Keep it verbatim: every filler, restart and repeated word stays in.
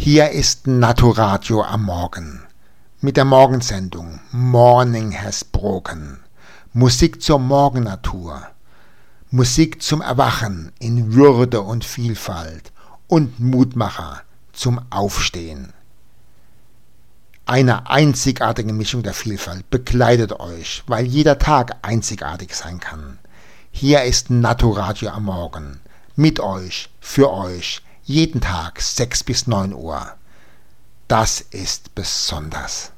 Hier ist Naturadio am Morgen mit der Morgensendung Morning Has Broken. Musik zur Morgennatur, Musik zum Erwachen in Würde und Vielfalt und Mutmacher zum Aufstehen. Eine einzigartige Mischung der Vielfalt begleitet euch, weil jeder Tag einzigartig sein kann. Hier ist Naturadio am Morgen mit euch, für euch, jeden Tag sechs bis neun Uhr. Das ist besonders.